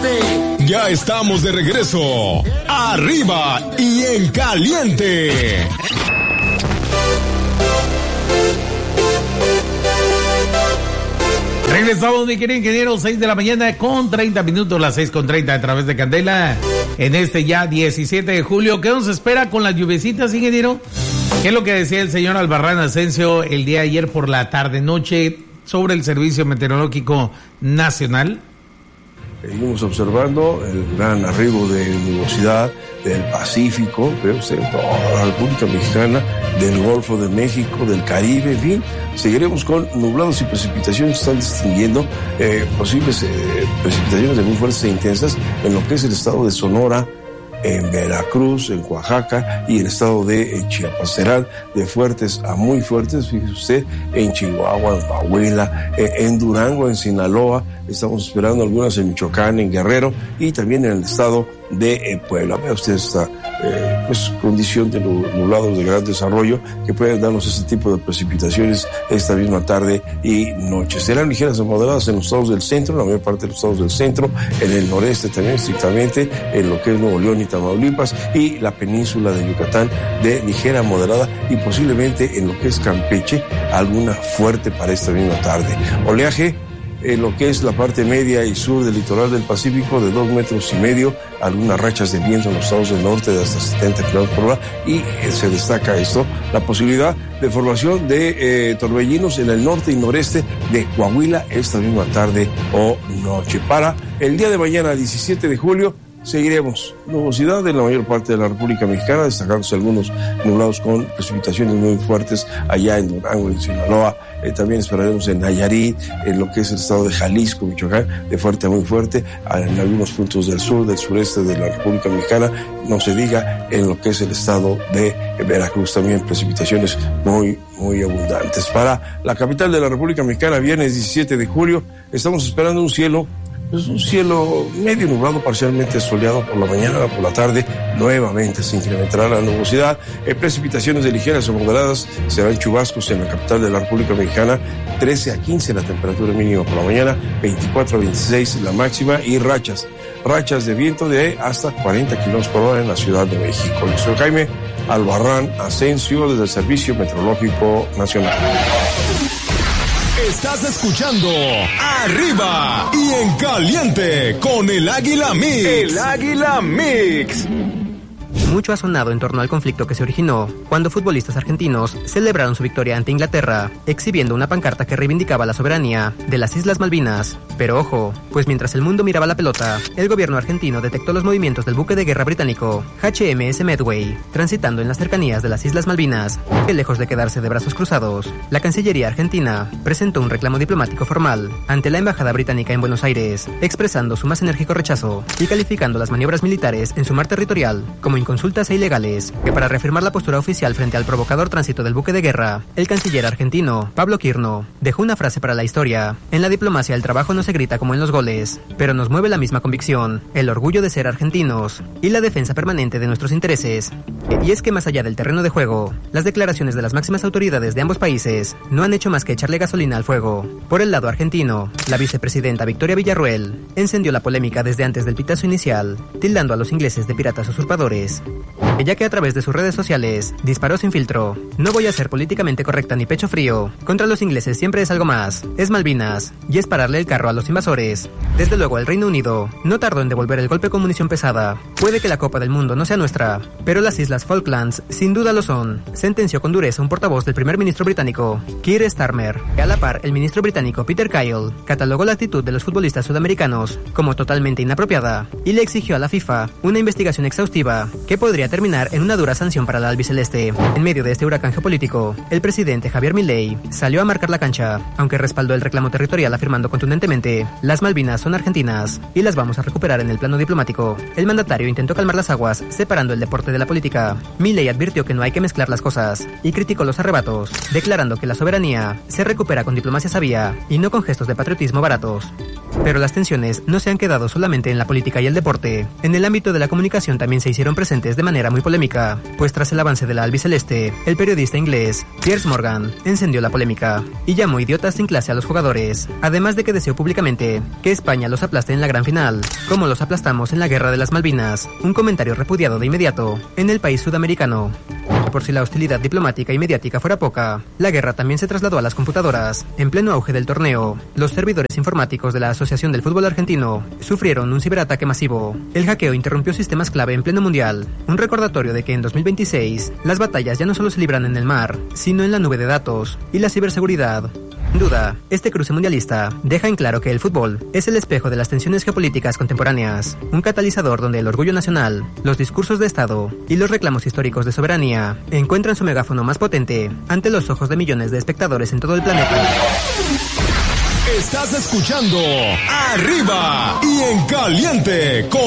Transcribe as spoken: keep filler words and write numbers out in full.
caliente. Ya estamos de regreso. Arriba y en caliente. Regresamos, mi querido ingeniero, seis de la mañana con treinta minutos, las seis con treinta a través de Candela, en este ya diecisiete de julio. ¿Qué nos espera con las lluviecitas, ingeniero? ¿Qué es lo que decía el señor Albarrán Asensio el día de ayer por la tarde-noche sobre el Servicio Meteorológico Nacional? Seguimos observando el gran arribo de nubosidad del Pacífico, pero usted, toda la República Mexicana, del Golfo de México, del Caribe, en fin, seguiremos con nublados y precipitaciones que están distinguiendo eh, posibles eh, precipitaciones de muy fuertes e intensas en lo que es el estado de Sonora, en Veracruz, en Oaxaca y el estado de eh, Chiapas. Serán de fuertes a muy fuertes, fíjese usted, en Chihuahua, en Coahuila, eh, en Durango, en Sinaloa, estamos esperando algunas en Michoacán, en Guerrero y también en el estado de eh, Puebla. Vea usted esta eh, pues, condición de nublados de gran desarrollo que pueden darnos este tipo de precipitaciones esta misma tarde y noche. Serán ligeras o moderadas en los estados del centro, en la mayor parte de los estados del centro, en el noreste también estrictamente, en lo que es Nuevo León y Tamaulipas y la península de Yucatán de ligera, moderada y posiblemente en lo que es Campeche alguna fuerte para esta misma tarde. Oleaje en lo que es la parte media y sur del litoral del Pacífico de dos metros y medio, algunas rachas de viento en los estados del norte de hasta setenta kilómetros por hora y eh, se destaca esto, la posibilidad de formación de eh, torbellinos en el norte y noreste de Coahuila esta misma tarde o noche. Para el día de mañana, diecisiete de julio, seguiremos nubosidad en la mayor parte de la República Mexicana, destacándose algunos nublados con precipitaciones muy fuertes allá en Durango, en Sinaloa, eh, también esperaremos en Nayarit, en lo que es el estado de Jalisco, Michoacán, de fuerte a muy fuerte, en algunos puntos del sur, del sureste de la República Mexicana, no se diga en lo que es el estado de Veracruz, también precipitaciones muy, muy abundantes. Para la capital de la República Mexicana, viernes diecisiete de julio, estamos esperando un cielo Es un cielo medio nublado, parcialmente soleado por la mañana, por la tarde, nuevamente se incrementará la nubosidad. Eh, precipitaciones de ligeras o moderadas, serán chubascos en la capital de la República Mexicana, trece a quince la temperatura mínima por la mañana, veinticuatro a veintiséis la máxima y rachas, rachas de viento de hasta cuarenta kilómetros por hora en la Ciudad de México. El señor Jaime Albarrán Asensio desde el Servicio Meteorológico Nacional. Estás escuchando Arriba y en Caliente con el Águila Mix. El Águila Mix. Mucho ha sonado en torno al conflicto que se originó cuando futbolistas argentinos celebraron su victoria ante Inglaterra, exhibiendo una pancarta que reivindicaba la soberanía de las Islas Malvinas. Pero ojo, pues mientras el mundo miraba la pelota, el gobierno argentino detectó los movimientos del buque de guerra británico H M S Medway, transitando en las cercanías de las Islas Malvinas, que lejos de quedarse de brazos cruzados, la Cancillería argentina presentó un reclamo diplomático formal ante la Embajada británica en Buenos Aires, expresando su más enérgico rechazo y calificando las maniobras militares en su mar territorial como inconsultas e ilegales. Que para reafirmar la postura oficial frente al provocador tránsito del buque de guerra, el canciller argentino, Pablo Quirno, dejó una frase para la historia: en la diplomacia el trabajo no se grita como en los goles, pero nos mueve la misma convicción, el orgullo de ser argentinos y la defensa permanente de nuestros intereses. Y es que más allá del terreno de juego, las declaraciones de las máximas autoridades de ambos países no han hecho más que echarle gasolina al fuego. Por el lado argentino, la vicepresidenta Victoria Villarruel encendió la polémica desde antes del pitazo inicial, tildando a los ingleses de piratas usurpadores. Ella, que a través de sus redes sociales disparó sin filtro: no voy a ser políticamente correcta ni pecho frío, contra los ingleses siempre es algo más, es Malvinas, y es pararle el carro a los invasores. Desde luego el Reino Unido no tardó en devolver el golpe con munición pesada. Puede que la Copa del Mundo no sea nuestra, pero las Islas Falklands sin duda lo son, sentenció con dureza un portavoz del primer ministro británico, Keir Starmer. A la par, el ministro británico Peter Kyle catalogó la actitud de los futbolistas sudamericanos como totalmente inapropiada y le exigió a la FIFA una investigación exhaustiva que podría terminar en una dura sanción para la albiceleste. En medio de este huracán geopolítico, el presidente Javier Milei salió a marcar la cancha, aunque respaldó el reclamo territorial afirmando contundentemente: las Malvinas son argentinas y las vamos a recuperar en el plano diplomático. El mandatario intentó calmar las aguas, separando el deporte de la política. Milei advirtió que no hay que mezclar las cosas y criticó los arrebatos, declarando que la soberanía se recupera con diplomacia sabia y no con gestos de patriotismo baratos. Pero las tensiones no se han quedado solamente en la política y el deporte. En el ámbito de la comunicación también se hicieron presentes de manera muy polémica, pues tras el avance de la albiceleste, el periodista inglés Piers Morgan encendió la polémica y llamó idiotas sin clase a los jugadores, además de que deseó públicamente que España los aplaste en la gran final, como los aplastamos en la Guerra de las Malvinas, un comentario repudiado de inmediato en el país sudamericano. Por si la hostilidad diplomática y mediática fuera poca, la guerra también se trasladó a las computadoras. En pleno auge del torneo, los servidores informáticos de la Asociación del Fútbol Argentino sufrieron un ciberataque masivo. El hackeo interrumpió sistemas clave en pleno mundial, un recordatorio de que en dos mil veintiséis las batallas ya no solo se libran en el mar, sino en la nube de datos y la ciberseguridad. Sin duda, este cruce mundialista deja en claro que el fútbol es el espejo de las tensiones geopolíticas contemporáneas, un catalizador donde el orgullo nacional, los discursos de Estado y los reclamos históricos de soberanía encuentran su megáfono más potente ante los ojos de millones de espectadores en todo el planeta. Estás escuchando Arriba y en Caliente con